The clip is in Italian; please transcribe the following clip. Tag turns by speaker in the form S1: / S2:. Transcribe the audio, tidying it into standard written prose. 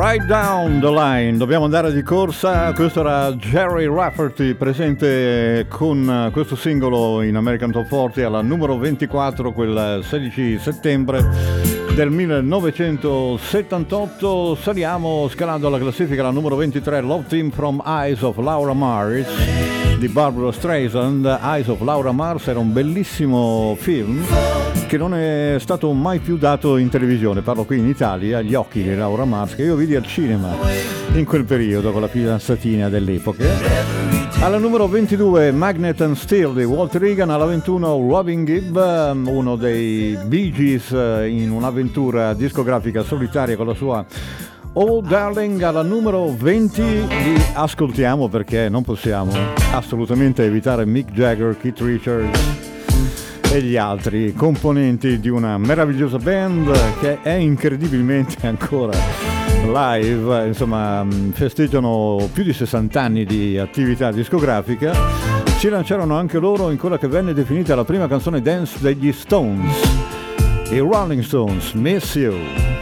S1: Right down the line, dobbiamo andare di corsa. Questo era Jerry Rafferty presente con questo singolo in American Top 40 alla numero 24 quel 16 settembre del 1978. Saliamo scalando la classifica alla numero 23, Love Team from Eyes of Laura Mars di Barbra Streisand. Eyes of Laura Mars era un bellissimo film che non è stato mai più dato in televisione, parlo qui in Italia, Gli occhi di Laura Mars, che io vidi al cinema in quel periodo con la fidanzatina dell'epoca. Alla numero 22 Magnet and Steel di Walt Reagan, alla 21 Robin Gibb, uno dei Bee Gees in un'avventura discografica solitaria con la sua Oh Darling. Alla numero 20 li ascoltiamo perché non possiamo assolutamente evitare Mick Jagger, Keith Richards e gli altri componenti di una meravigliosa band che è incredibilmente ancora live, insomma festeggiano più di 60 anni di attività discografica. Si lanciarono anche loro in quella che venne definita la prima canzone dance degli Stones, i Rolling Stones, Miss You.